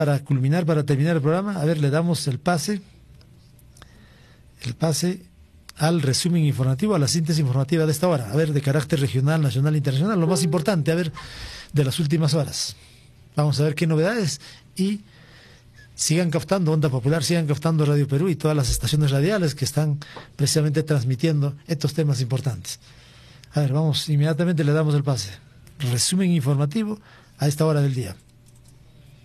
Para culminar, para terminar el programa, a ver, le damos el pase al resumen informativo, a la síntesis informativa de esta hora, a ver, de carácter regional, nacional, internacional, lo más importante, a ver, de las últimas horas. Vamos a ver qué novedades y sigan captando Onda Popular, sigan captando Radio Perú y todas las estaciones radiales que están precisamente transmitiendo estos temas importantes. A ver, vamos, inmediatamente le damos el pase. Resumen informativo a esta hora del día.